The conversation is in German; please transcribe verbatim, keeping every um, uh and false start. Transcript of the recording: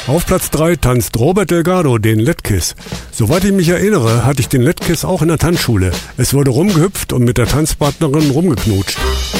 Auf Platz drei tanzt Robert Delgado den Letkiss. Soweit ich mich erinnere, hatte ich den Letkiss auch in der Tanzschule. Es wurde rumgehüpft und mit der Tanzpartnerin rumgeknutscht.